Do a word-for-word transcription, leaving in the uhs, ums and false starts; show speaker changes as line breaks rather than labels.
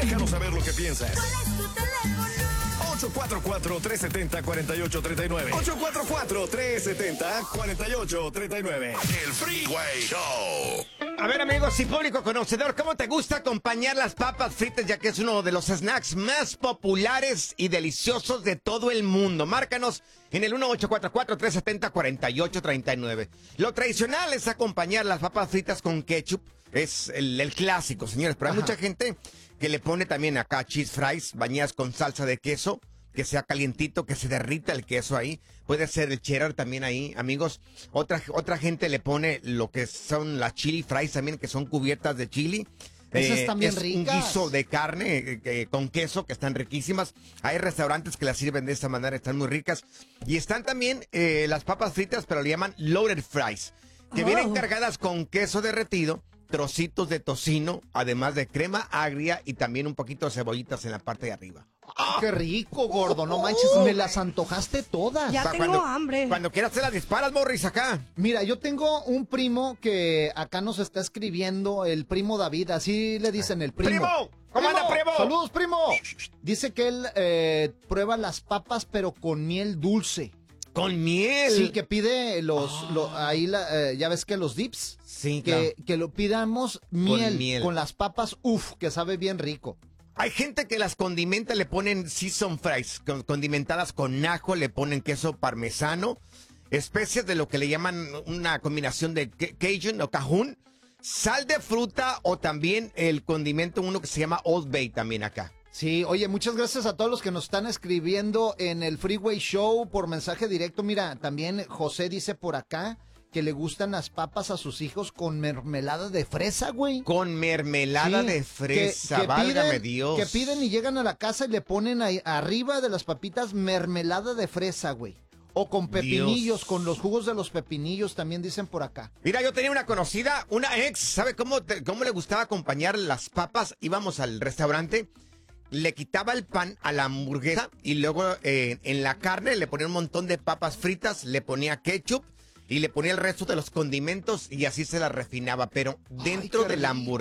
Déjanos saber lo que piensas.
¿Cuál es tu teléfono?
ocho cuatro cuatro, tres siete cero, cuatro ocho tres nueve. ocho cuatro cuatro, tres siete cero, cuatro ocho tres nueve. El Freeway Show.
A ver, amigos y público conocedor, ¿cómo te gusta acompañar las papas fritas, ya que es uno de los snacks más populares y deliciosos de todo el mundo? Márcanos en el uno ocho cuatro cuatro, tres siete cero, cuatro ocho tres nueve. Lo tradicional es acompañar las papas fritas con ketchup. Es el, el clásico, señores, pero hay
Ajá.
mucha gente que le pone también acá cheese fries, bañadas con salsa de queso, que sea calientito, que se derrita el queso ahí. Puede ser el cheddar también ahí, amigos. Otra, otra gente le pone lo que son las chili fries también, que son cubiertas de chili.
Esas también
es
ricas.
un guiso de carne eh, eh, con queso, que están riquísimas. Hay restaurantes que las sirven de esta manera, están muy ricas. Y están también eh, las papas fritas, pero le llaman loaded fries, que
Oh.
vienen cargadas con queso derretido, trocitos de tocino, además de crema agria y también un poquito de cebollitas en la parte de arriba.
¡Ah, qué rico, gordo! No manches, me las antojaste todas.
Ya
Pa-
tengo
cuando,
hambre.
Cuando quieras te las disparas, Morris, acá.
Mira, yo tengo un primo que acá nos está escribiendo, el primo David, así le dicen el primo.
¡Primo! ¿Cómo anda, primo?
¡Saludos, primo! Dice que él eh, prueba las papas, pero con miel dulce.
Con miel.
Sí, que pide los, lo- ahí la, eh, ya ves que los dips,
Sí,
que, que lo pidamos miel,
miel.
con las papas, uff, que sabe bien rico.
Hay gente que las condimenta, le ponen season fries, con- condimentadas con ajo, le ponen queso parmesano, especies de lo que le llaman una combinación de ca- Cajun o Cajun, sal de fruta o también el condimento uno que se llama Old Bay también acá.
Sí, oye, muchas gracias a todos los que nos están escribiendo en el Freeway Show por mensaje directo. Mira, también José dice por acá que le gustan las papas a sus hijos con mermelada de fresa, güey.
Con mermelada
Sí,
de
que-
fresa,
que
válgame
piden-
Dios.
Que piden y llegan a la casa y le ponen ahí arriba de las papitas mermelada de fresa, güey. O con pepinillos,
Dios.
con los jugos de los pepinillos, también dicen por acá.
Mira, yo tenía una conocida, una ex, ¿sabe cómo, te- cómo le gustaba acompañar las papas? Íbamos al restaurante, le quitaba el pan a la hamburguesa y luego eh, en la carne le ponía un montón de papas fritas, le ponía ketchup y le ponía el resto de los condimentos y así se la refinaba, pero dentro
qué
de la
rico.
hamburguesa.